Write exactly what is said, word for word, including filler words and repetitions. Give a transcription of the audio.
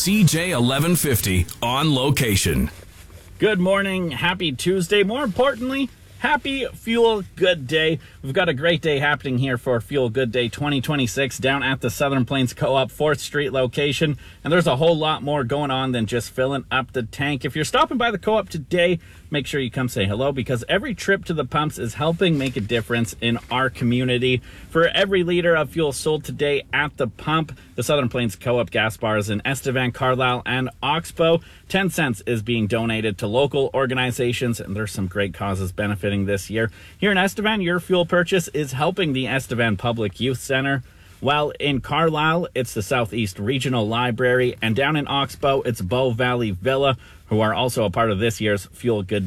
C J eleven fifty on location. Good morning. Happy Tuesday. More importantly, happy Fuel Good Day. We've got a great day happening here for Fuel Good Day twenty twenty-six down at the Southern Plains Co-op fourth Street location. And there's a whole lot more going on than just filling up the tank. If you're stopping by the Co-op today, make sure you come say hello, because every trip to the pumps is helping make a difference in our community. For every liter of fuel sold today at the pump, the Southern Plains Co-op gas bars in Estevan, Carlisle, and Oxbow, ten cents is being donated to local organizations, and there's some great causes benefiting this year. Here in Estevan, your fuel purchase is helping the Estevan Public Youth Center, while in Carlisle, it's the Southeast Regional Library, and down in Oxbow, it's Bow Valley Villa, who are also a part of this year's Fuel Good